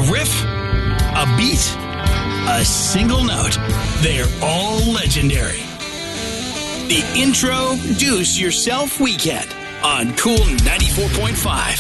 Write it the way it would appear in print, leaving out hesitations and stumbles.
A riff, a beat, a single note. They're all legendary. The Introduce Yourself Weekend on Cool 94.5.